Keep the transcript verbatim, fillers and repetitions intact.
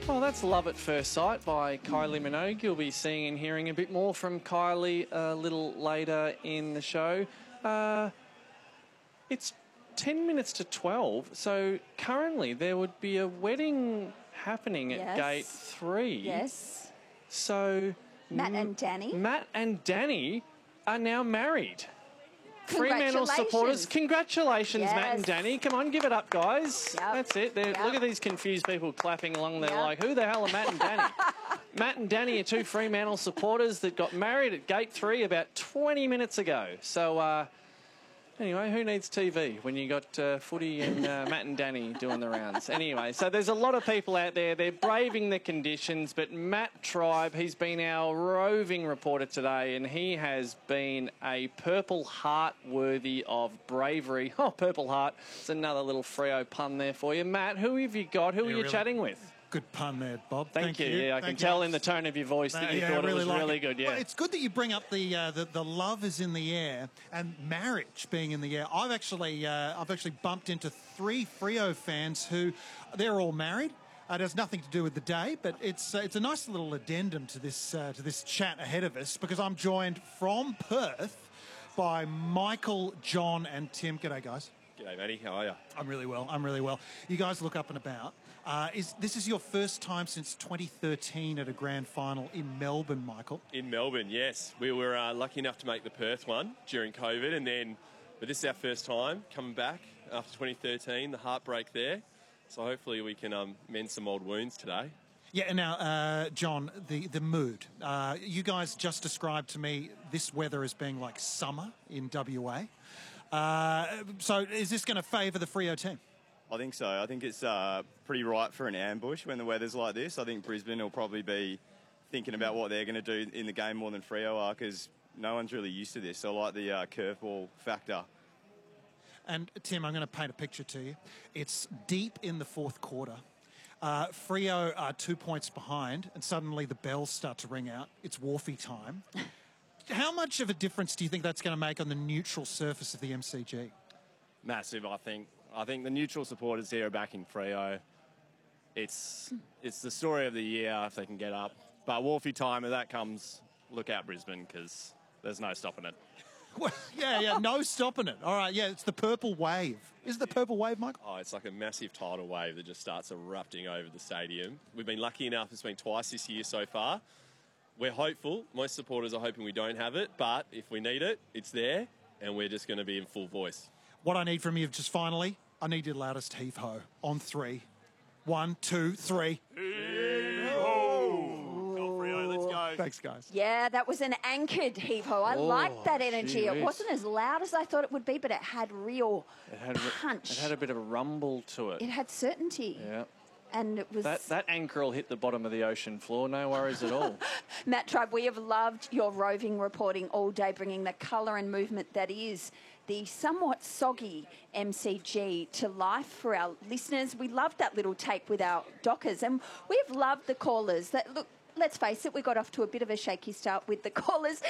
Well, that's Love at First Sight by Kylie Minogue. You'll be seeing and hearing a bit more from Kylie a little later in the show. Uh, it's ten minutes to twelve, so currently there would be a wedding happening at Yes. gate three. Yes. So Matt and Danny. Matt and Danny are now married. Fremantle supporters, congratulations, Yes. Matt and Danny. Come on, give it up, guys. Yep. That's it. They're- Yep. Look at these confused people clapping along there Yep. like, who the hell are Matt and Danny? Matt and Danny are two Fremantle supporters that got married at gate three about twenty minutes ago. So, uh, anyway, who needs T V when you got uh, footy and uh, Matt and Danny doing the rounds? Anyway, so there's a lot of people out there. They're braving the conditions, but Matt Tribe, he's been our roving reporter today, and he has been a Purple Heart worthy of bravery. Oh, Purple Heart. It's another little Freo pun there for you. Matt, who have you got? Who Yeah, are you really chatting with? Good pun there, Bob. Thank, Thank, you. you. Yeah, I Thank can you. tell in the tone of your voice that Uh, you yeah, thought I really it was like really it. good. Yeah. Well, it's good that you bring up the, uh, the the love is in the air and marriage being in the air. I've actually uh, I've actually bumped into three Freo fans who they're all married. Uh, it has nothing to do with the day, but it's uh, it's a nice little addendum to this uh, to this chat ahead of us because I'm joined from Perth by Michael, John, and Tim. G'day, guys. G'day, Matty. How are you? I'm really well. I'm really well. You guys look up and about. Uh, is this is your first time since twenty thirteen at a grand final in Melbourne, Michael? In Melbourne, yes. We were uh, lucky enough to make the Perth one during COVID, and then, but this is our first time coming back after twenty thirteen, the heartbreak there. So hopefully we can um, mend some old wounds today. Yeah, and now, uh, John, the, the mood. Uh, you guys just described to me this weather as being like summer in W A. Uh, so is this going to favour the Freo team? I think so. I think it's uh, pretty ripe for an ambush when the weather's like this. I think Brisbane will probably be thinking about what they're going to do in the game more than Freo are because no one's really used to this. So I like the uh, curveball factor. And, Tim, I'm going to paint a picture to you. It's deep in the fourth quarter. Uh, Freo are two points behind, and suddenly the bells start to ring out. It's Wharfie time. How much of a difference do you think that's going to make on the neutral surface of the M C G? Massive, I think. I think the neutral supporters here are backing Freo. It's it's the story of the year if they can get up. But Wharfie time, if that comes, look out Brisbane because there's no stopping it. Well, yeah, yeah, no stopping it. All right, yeah, it's the purple wave. Is it the purple wave, Michael? Oh, it's like a massive tidal wave that just starts erupting over the stadium. We've been lucky enough, it's been twice this year so far. We're hopeful. Most supporters are hoping we don't have it, but if we need it, it's there, and we're just going to be in full voice. What I need from you, just finally, I need your loudest heave-ho on three. One, two, three. Thanks, guys. Yeah, that was an anchored heave-ho. I Oh, liked that energy. gee It whiz. wasn't as loud as I thought it would be, but it had real It had, a- punch. it had a bit of a rumble to it. It had certainty. Yeah. And it was... That, that anchor will hit the bottom of the ocean floor, no worries at all. Matt Tribe, we have loved your roving reporting all day, bringing the colour and movement that is the somewhat soggy M C G to life for our listeners. We loved that little take with our Dockers, and we've loved the callers. That look, let's face it, we got off to a bit of a shaky start with the callers.